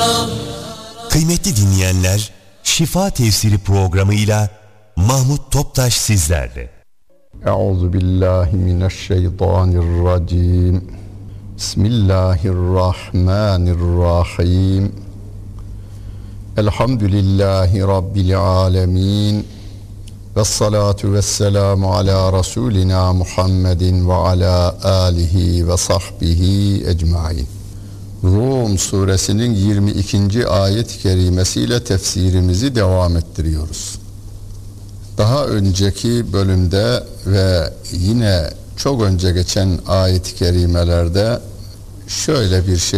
Kıymetli dinleyenler, Şifa Tefsiri programıyla Mahmut Toptaş sizlerle. Euzubillahimineşşeytanirracim. Bismillahirrahmanirrahim. Elhamdülillahi Rabbil alemin. Vessalatu vesselamu ala Resulina Muhammedin ve ala alihi ve sahbihi ecmain. Rum suresinin 22. ayet-i kerimesiyle tefsirimizi devam ettiriyoruz. Daha önceki bölümde ve yine çok önce geçen ayet-i kerimelerde şöyle bir şey